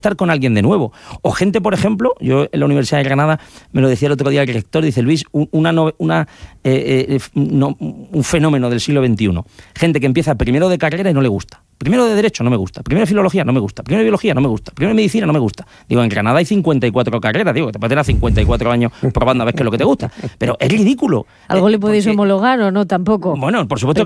estar con alguien de nuevo. O gente, por ejemplo, yo en la Universidad de Granada, me lo decía el otro día el rector, dice Luis, un fenómeno del siglo XXI. Gente que empieza primero de carrera y no le gusta. Primero de Derecho no me gusta, primero de Filología no me gusta, primero de Biología no me gusta, primero de Medicina no me gusta. Digo, en Granada hay 54 carreras, digo, que te puedes tener 54 años probando a ver qué es lo que te gusta. Pero es ridículo. ¿Algo le podéis homologar o no tampoco? Bueno, por supuesto.